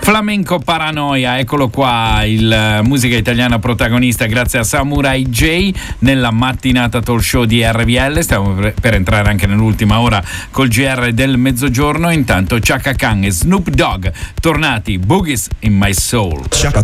Flamenco Paranoia, eccolo qua, il musica italiana protagonista grazie a Samurai J nella mattinata talk show di RVL. Stiamo per entrare anche nell'ultima ora col GR del mezzogiorno. Intanto Chaka Khan e Snoop Dogg tornati, Boogies in My Soul.